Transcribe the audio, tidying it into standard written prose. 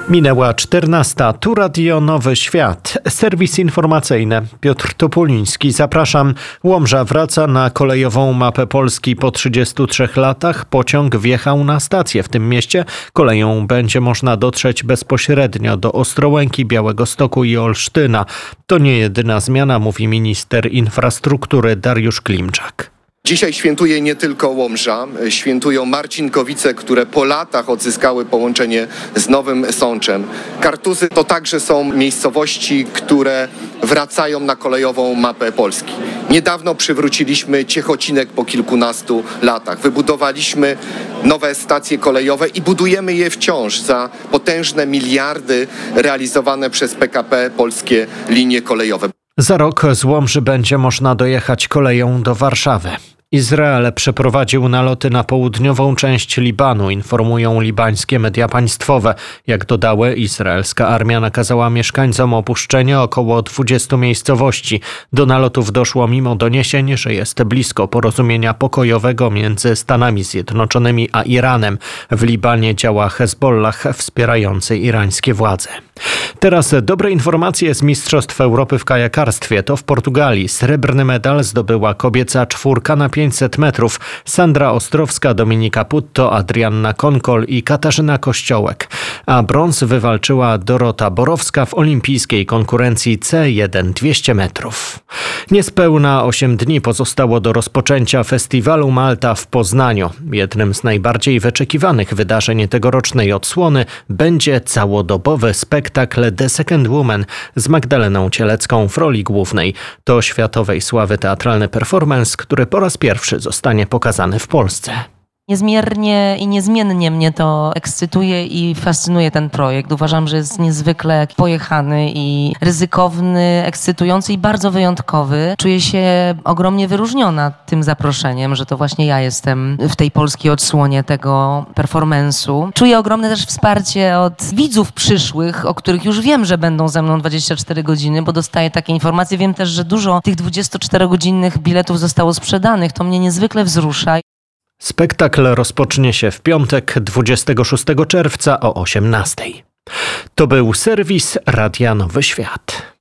Minęła 14. Tu Radio Nowy Świat. Serwis informacyjny. Piotr Topuliński. Zapraszam. Łomża wraca na kolejową mapę Polski po 33 latach. Pociąg wjechał na stację w tym mieście. Koleją będzie można dotrzeć bezpośrednio do Ostrołęki, Białegostoku i Olsztyna. To nie jedyna zmiana, mówi minister infrastruktury Dariusz Klimczak. Dzisiaj świętuje nie tylko Łomża, świętują Marcinkowice, które po latach odzyskały połączenie z Nowym Sączem. Kartuzy to także są miejscowości, które wracają na kolejową mapę Polski. Niedawno przywróciliśmy Ciechocinek po kilkunastu latach. Wybudowaliśmy nowe stacje kolejowe i budujemy je wciąż za potężne miliardy realizowane przez PKP Polskie Linie Kolejowe. Za rok z Łomży będzie można dojechać koleją do Warszawy. Izrael przeprowadził naloty na południową część Libanu, informują libańskie media państwowe. Jak dodały, izraelska armia nakazała mieszkańcom opuszczenie około 20 miejscowości. Do nalotów doszło mimo doniesień, że jest blisko porozumienia pokojowego między Stanami Zjednoczonymi a Iranem. W Libanie działa Hezbollah wspierający irańskie władze. Teraz dobre informacje z Mistrzostw Europy w kajakarstwie. To w Portugalii. Srebrny medal zdobyła kobieca czwórka na 500 metrów. Sandra Ostrowska, Dominika Putto, Adrianna Konkol i Katarzyna Kościołek. A brąz wywalczyła Dorota Borowska w olimpijskiej konkurencji C1 200 metrów. Niespełna 8 dni pozostało do rozpoczęcia festiwalu Malta w Poznaniu. Jednym z najbardziej wyczekiwanych wydarzeń tegorocznej odsłony będzie całodobowy spektakl The Second Woman z Magdaleną Cielecką w roli głównej. To światowej sławy teatralny performance, który po raz pierwszy zostanie pokazany w Polsce. Niezmiernie i niezmiennie mnie to ekscytuje i fascynuje ten projekt. Uważam, że jest niezwykle pojechany i ryzykowny, ekscytujący i bardzo wyjątkowy. Czuję się ogromnie wyróżniona tym zaproszeniem, że to właśnie ja jestem w tej polskiej odsłonie tego performance'u. Czuję ogromne też wsparcie od widzów przyszłych, o których już wiem, że będą ze mną 24 godziny, bo dostaję takie informacje. Wiem też, że dużo tych 24-godzinnych biletów zostało sprzedanych. To mnie niezwykle wzrusza. Spektakl rozpocznie się w piątek 26 czerwca o 18:00. To był serwis Radia Nowy Świat.